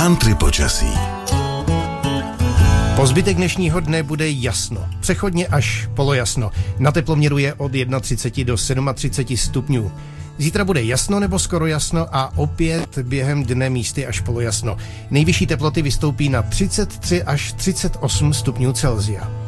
Tantry počasí. Po zbytek dnešního dne bude jasno, přechodně až polojasno. Na teploměru je od 31 do 37 stupňů. Zítra bude jasno nebo skoro jasno a opět během dne místy až polojasno. Nejvyšší teploty vystoupí na 33 až 38 stupňů Celsia.